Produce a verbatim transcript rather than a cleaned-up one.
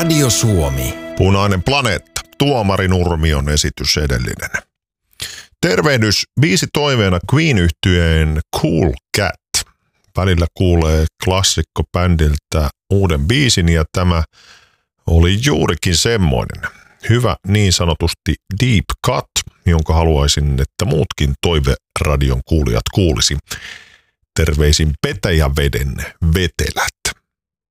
Radio Suomi. Punainen planeetta. Tuomari Nurmion esitys edellinen. Tervehdys biisi toiveena Queen-yhtyeen Cool Cat. Välillä kuulee klassikkobändiltä uuden biisin ja tämä oli juurikin semmoinen. Hyvä niin sanotusti deep cut, jonka haluaisin, että muutkin toiveradion kuulijat kuulisi. Terveisin Petäjäveden vetelät.